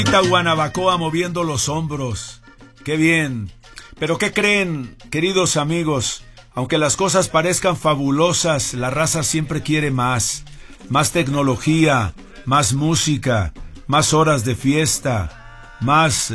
Guanabacoa moviendo los hombros. ¡Qué bien! Pero ¿qué creen, queridos amigos? Aunque las cosas parezcan fabulosas, la raza siempre quiere más. Más tecnología, más música, más horas de fiesta, más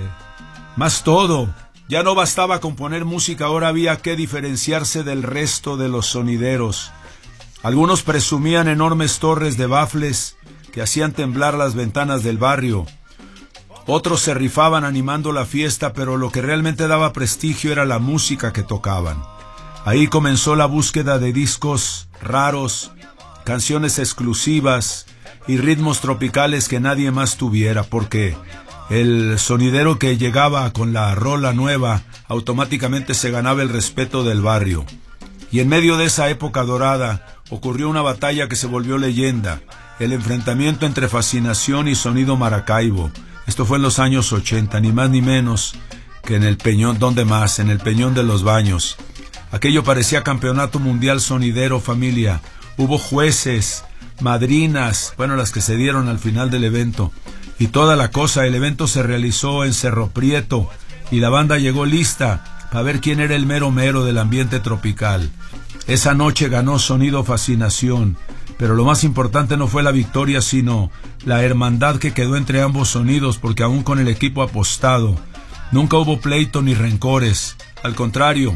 todo. Ya no bastaba con poner música, ahora había que diferenciarse del resto de los sonideros. Algunos presumían enormes torres de bafles que hacían temblar las ventanas del barrio. Otros se rifaban animando la fiesta, pero lo que realmente daba prestigio era la música que tocaban. Ahí comenzó la búsqueda de discos raros, canciones exclusivas y ritmos tropicales que nadie más tuviera, porque el sonidero que llegaba con la rola nueva automáticamente se ganaba el respeto del barrio. Y en medio de esa época dorada ocurrió una batalla que se volvió leyenda, el enfrentamiento entre Fascinación y Sonido Maracaibo. Esto fue en los años 80, ni más ni menos que en el Peñón, ¿dónde más? En el Peñón de los Baños. Aquello parecía campeonato mundial sonidero, familia. Hubo jueces, madrinas, bueno, las que se dieron al final del evento, y toda la cosa. El evento se realizó en Cerro Prieto, y la banda llegó lista para ver quién era el mero mero del ambiente tropical. Esa noche ganó Sonido Fascinación, pero lo más importante no fue la victoria, sino la hermandad que quedó entre ambos sonidos, porque aún con el equipo apostado, nunca hubo pleito ni rencores. Al contrario,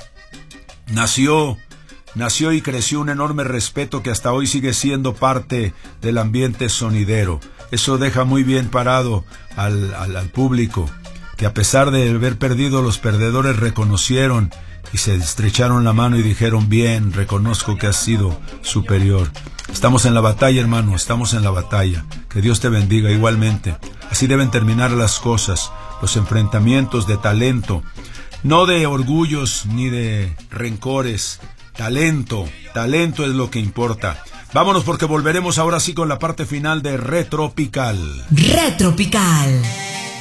nació y creció un enorme respeto que hasta hoy sigue siendo parte del ambiente sonidero. Eso deja muy bien parado al público, que a pesar de haber perdido, los perdedores reconocieron y se estrecharon la mano y dijeron: bien, reconozco que has sido superior. Estamos en la batalla, hermano, estamos en la batalla. Que Dios te bendiga igualmente. Así deben terminar las cosas, los enfrentamientos de talento, no de orgullos ni de rencores. Talento es lo que importa. Vámonos, porque volveremos ahora sí con la parte final de Retropical. Retropical.